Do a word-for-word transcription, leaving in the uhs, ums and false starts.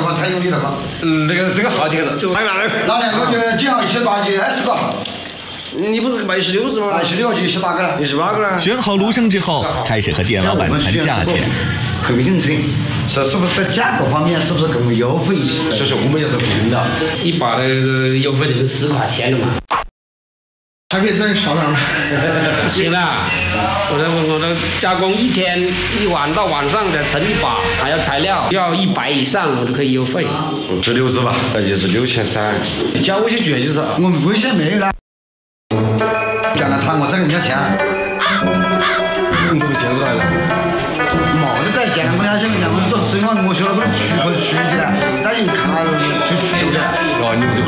话太有理了吧？ 嗯，那个这个好点子，哪个哪个？ 那两个就几号？一十八就二十个。 你不是卖十六只吗？ 二十六就十八个了。 十八个了。 选好炉生之后，开始和店老板谈价钱。 回应城，说是不是在价格方面是不是更为优惠一些？ 所以说我们也是平的。 一把的邮费就是十块钱的嘛。 还可以再少点吗？ 不行啦，我的我的加工一天一晚到晚上的成一把，还要材料要一百以上，我就可以邮费。 十六只吧，那就是六千三。加微信卷就是。 我们微信没有了。讲了他，我这个你要钱。 你怎么见过来了？ 冇得在见过了，现在讲我做生活，我学了不是去或者去的，但一看就去的。 哦，你们这个。